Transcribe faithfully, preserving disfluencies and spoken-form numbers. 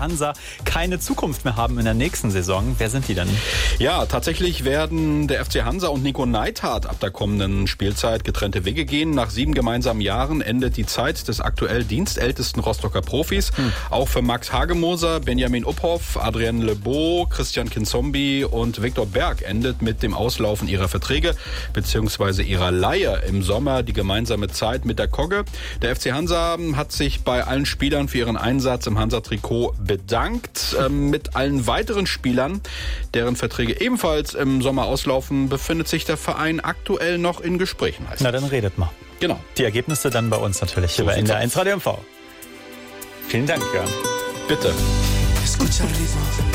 Hansa keine Zukunft mehr haben in der nächsten Saison. Wer sind die denn? Ja, tatsächlich werden der F C Hansa und Nico Neithardt ab der kommenden Spielzeit getrennte Wege gehen. Nach sieben gemeinsamen Jahren endet die Zeit des aktuell dienstältesten Rostocker Profis. Hm. Auch für Max Hagemoser, Benjamin Uphoff, Adrien Lebeau, Christian Kinzombie und Viktor Berg endet mit dem Auslaufen ihrer Verträge bzw. ihrer Leihe im Sommer die gemeinsame Zeit mit der Kogge. Der F C Hansa hat sich bei allen Spielern für ihren Einsatz im Hansa-Trikot bedankt. Ähm, mit allen weiteren Spielern, deren Verträge ebenfalls im Sommer auslaufen, befindet sich der Verein aktuell noch in Gesprächen. Heißt Na, dann redet mal. Genau. Die Ergebnisse dann bei uns natürlich, So hier bei N D R sieht's eins Radio M V. Vielen Dank, Jörn. Bitte. Escucha el ritmo.